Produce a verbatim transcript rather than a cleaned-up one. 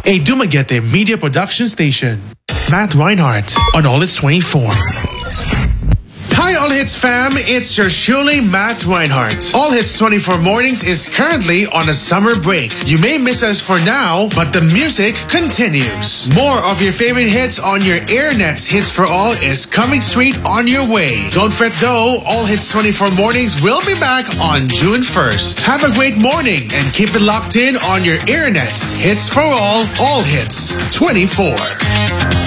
a Dumaguete media production station. Matt Reinhardt on All Hits twenty-four. Hi All Hits fam, it's your surely Matt Reinhardt. All Hits twenty-four Mornings is currently on a summer break. You may miss us for now, but the music continues. More of your favorite hits on your Airnet's Hits for All is coming straight on your way. Don't fret though, All Hits twenty-four Mornings will be back on June first. Have a great morning and keep it locked in on your Airnet's Hits for All, All Hits twenty-four.